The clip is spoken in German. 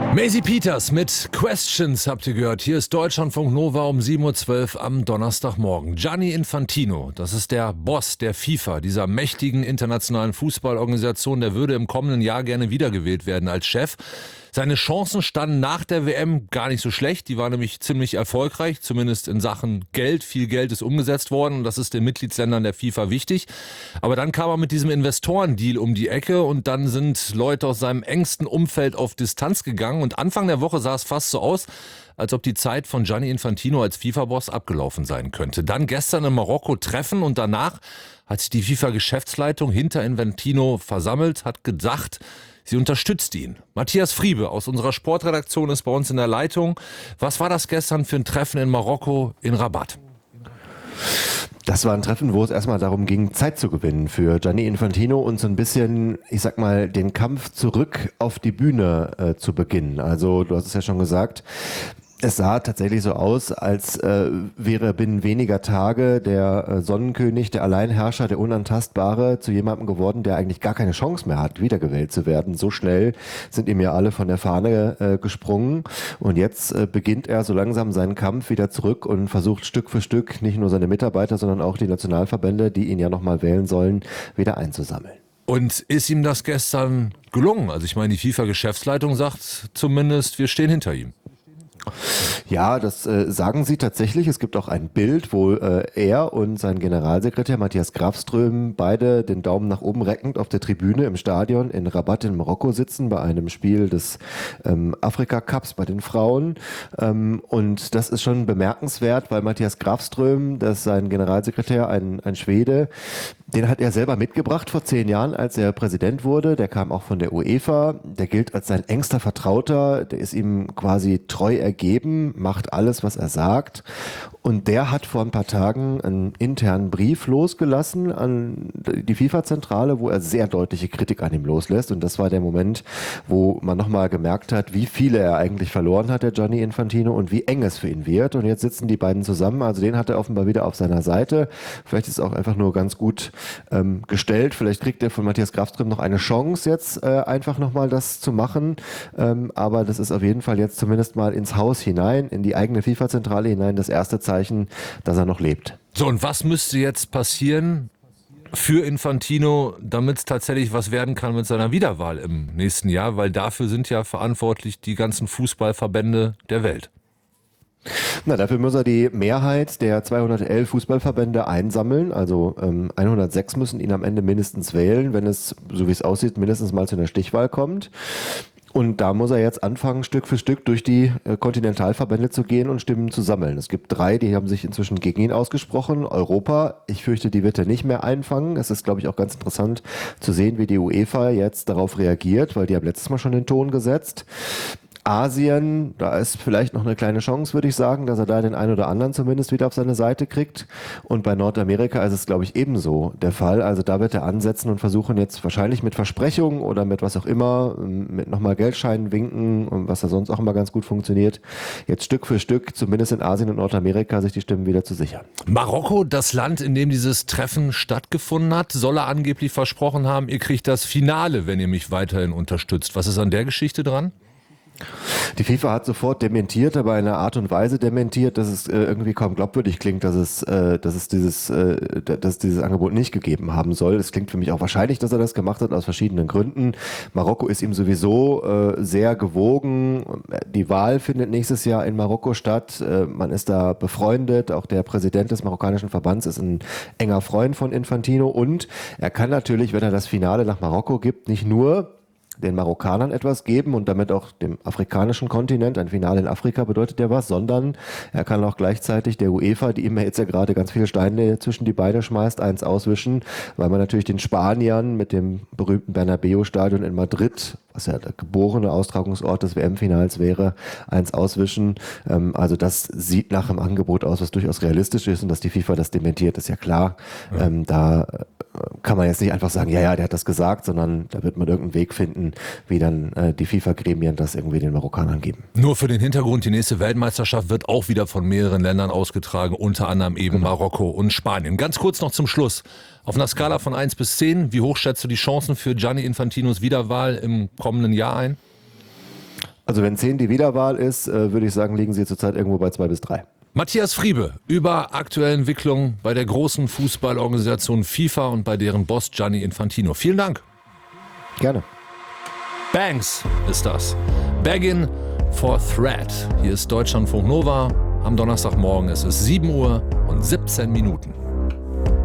Maisie Peters mit Questions habt ihr gehört. Hier ist Deutschlandfunk Nova um 7:12 Uhr am Donnerstagmorgen. Gianni Infantino, das ist der Boss der FIFA, dieser mächtigen internationalen Fußballorganisation, der würde im kommenden Jahr gerne wiedergewählt werden als Chef. Seine Chancen standen nach der WM gar nicht so schlecht. Die war nämlich ziemlich erfolgreich, zumindest in Sachen Geld. Viel Geld ist umgesetzt worden und das ist den Mitgliedsländern der FIFA wichtig. Aber dann kam er mit diesem Investorendeal um die Ecke und dann sind Leute aus seinem engsten Umfeld auf Distanz gegangen. Und Anfang der Woche sah es fast so aus, als ob die Zeit von Gianni Infantino als FIFA-Boss abgelaufen sein könnte. Dann gestern in Marokko Treffen und danach hat sich die FIFA-Geschäftsleitung hinter Infantino versammelt, hat gesagt, sie unterstützt ihn. Matthias Friebe aus unserer Sportredaktion ist bei uns in der Leitung. Was war das gestern für ein Treffen in Marokko in Rabat? Das war ein Treffen, wo es erstmal darum ging, Zeit zu gewinnen für Gianni Infantino und so ein bisschen, ich sag mal, den Kampf zurück auf die Bühne zu beginnen. Also du hast es ja schon gesagt, es sah tatsächlich so aus, als wäre binnen weniger Tage der Sonnenkönig, der Alleinherrscher, der Unantastbare zu jemandem geworden, der eigentlich gar keine Chance mehr hat, wiedergewählt zu werden. So schnell sind ihm ja alle von der Fahne gesprungen und jetzt beginnt er so langsam seinen Kampf wieder zurück und versucht Stück für Stück nicht nur seine Mitarbeiter, sondern auch die Nationalverbände, die ihn ja nochmal wählen sollen, wieder einzusammeln. Und ist ihm das gestern gelungen? Also ich meine, die FIFA-Geschäftsleitung sagt zumindest, wir stehen hinter ihm. Ja, das sagen sie tatsächlich. Es gibt auch ein Bild, wo er und sein Generalsekretär Matthias Grafström beide den Daumen nach oben reckend auf der Tribüne im Stadion in Rabat in Marokko sitzen bei einem Spiel des Afrika-Cups bei den Frauen. Und das ist schon bemerkenswert, weil Matthias Grafström, das ist sein Generalsekretär, ein Schwede, den hat er selber mitgebracht vor 10 Jahren, als er Präsident wurde. Der kam auch von der UEFA. Der gilt als sein engster Vertrauter. Der ist ihm quasi treu ergeben, macht alles, was er sagt. Und der hat vor ein paar Tagen einen internen Brief losgelassen an die FIFA-Zentrale, wo er sehr deutliche Kritik an ihm loslässt. Und das war der Moment, wo man nochmal gemerkt hat, wie viele er eigentlich verloren hat, der Gianni Infantino, und wie eng es für ihn wird. Und jetzt sitzen die beiden zusammen. Also den hat er offenbar wieder auf seiner Seite. Vielleicht ist es auch einfach nur ganz gut gestellt. Vielleicht kriegt er von Matthias Grafström noch eine Chance, jetzt einfach nochmal das zu machen. Aber das ist auf jeden Fall jetzt zumindest mal ins Haus hinein, in die eigene FIFA-Zentrale hinein, das erste Zeichen, dass er noch lebt. So, und was müsste jetzt passieren für Infantino, damit es tatsächlich was werden kann mit seiner Wiederwahl im nächsten Jahr? Weil dafür sind ja verantwortlich die ganzen Fußballverbände der Welt. Na, dafür muss er die Mehrheit der 211 Fußballverbände einsammeln. Also 106 müssen ihn am Ende mindestens wählen, wenn es, so wie es aussieht, mindestens mal zu einer Stichwahl kommt. Und da muss er jetzt anfangen, Stück für Stück durch die Kontinentalverbände zu gehen und Stimmen zu sammeln. Es gibt 3, die haben sich inzwischen gegen ihn ausgesprochen. Europa, ich fürchte, die wird er nicht mehr einfangen. Es ist, glaube ich, auch ganz interessant zu sehen, wie die UEFA jetzt darauf reagiert, weil die haben letztes Mal schon den Ton gesetzt. Asien, da ist vielleicht noch eine kleine Chance, würde ich sagen, dass er da den einen oder anderen zumindest wieder auf seine Seite kriegt. Und bei Nordamerika ist es, glaube ich, ebenso der Fall. Also da wird er ansetzen und versuchen jetzt wahrscheinlich mit Versprechungen oder mit was auch immer, mit nochmal Geldscheinen winken und was da sonst auch immer ganz gut funktioniert, jetzt Stück für Stück, zumindest in Asien und Nordamerika, sich die Stimmen wieder zu sichern. Marokko, das Land, in dem dieses Treffen stattgefunden hat, soll er angeblich versprochen haben, ihr kriegt das Finale, wenn ihr mich weiterhin unterstützt. Was ist an der Geschichte dran? Die FIFA hat sofort dementiert, aber in einer Art und Weise dementiert, dass es irgendwie kaum glaubwürdig klingt, dass es dieses Angebot nicht gegeben haben soll. Es klingt für mich auch wahrscheinlich, dass er das gemacht hat, aus verschiedenen Gründen. Marokko ist ihm sowieso sehr gewogen. Die Wahl findet nächstes Jahr in Marokko statt. Man ist da befreundet. Auch der Präsident des marokkanischen Verbands ist ein enger Freund von Infantino. Und er kann natürlich, wenn er das Finale nach Marokko gibt, nicht nur den Marokkanern etwas geben und damit auch dem afrikanischen Kontinent, ein Finale in Afrika bedeutet ja was, sondern er kann auch gleichzeitig der UEFA, die ihm jetzt ja gerade ganz viele Steine zwischen die Beine schmeißt, eins auswischen, weil man natürlich den Spaniern mit dem berühmten Bernabeu-Stadion in Madrid, was ja der geborene Austragungsort des WM-Finals wäre, eins auswischen. Also das sieht nach einem Angebot aus, was durchaus realistisch ist, und dass die FIFA das dementiert, ist ja klar. Ja. Da kann man jetzt nicht einfach sagen, ja, der hat das gesagt, sondern da wird man irgendeinen Weg finden, wie dann die FIFA-Gremien das irgendwie den Marokkanern geben. Nur für den Hintergrund, die nächste Weltmeisterschaft wird auch wieder von mehreren Ländern ausgetragen, unter anderem eben Marokko und Spanien. Ganz kurz noch zum Schluss. Auf einer Skala von 1 bis 10, wie hoch schätzt du die Chancen für Gianni Infantinos Wiederwahl im kommenden Jahr ein? Also wenn 10 die Wiederwahl ist, würde ich sagen, liegen sie zurzeit irgendwo bei 2 bis 3. Matthias Friebe über aktuelle Entwicklungen bei der großen Fußballorganisation FIFA und bei deren Boss Gianni Infantino. Vielen Dank. Gerne. Banks ist das. Beggin for Threat. Hier ist Deutschlandfunk Nova. Am Donnerstagmorgen ist es 7:17 Uhr.